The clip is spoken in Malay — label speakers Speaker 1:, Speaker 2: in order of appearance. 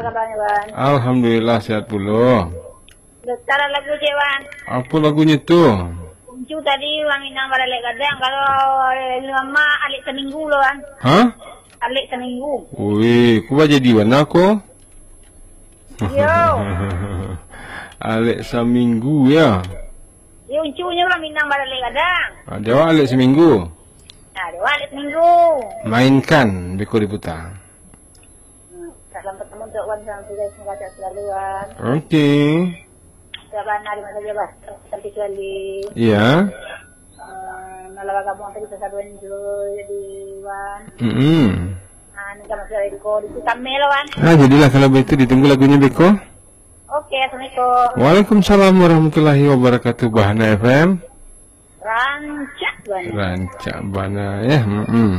Speaker 1: kabarnya, Wan?
Speaker 2: Alhamdulillah sehat pula.
Speaker 1: Cara lagu je, Wan.
Speaker 2: Apa lagunya tu?
Speaker 1: Kuncu tadi Wang Inang balik kadang kalau lama alik seminggu loh, Wan.
Speaker 2: Hah?
Speaker 1: Alik seminggu.
Speaker 2: Wih, ku jadi warna aku.
Speaker 1: Yo.
Speaker 2: Alik seminggu ya.
Speaker 1: Yo kuncunya Wang Inang balik kadang.
Speaker 2: Ada alik seminggu.
Speaker 1: Nah, dia alik seminggu.
Speaker 2: Mainkan beko diputar.
Speaker 1: Salam ketemu untuk Wan sama sudah semoga sehat selalu, Wan.
Speaker 2: Okey.
Speaker 1: Saban hari mana saja, Bas. Sampai sekali.
Speaker 2: Ya.
Speaker 1: Malah kamu tadi sesaduan dulu di Wan. Nah, ini masih ada di kode itu tamel, Wan.
Speaker 2: Nah, jadilah kalau begitu ditunggu lagunya beko.
Speaker 1: Oke, assalamualaikum.
Speaker 2: Waalaikumsalam warahmatullahi wabarakatuh. Bahana FM.
Speaker 1: Rancak, Wan.
Speaker 2: Rancak Bana ya.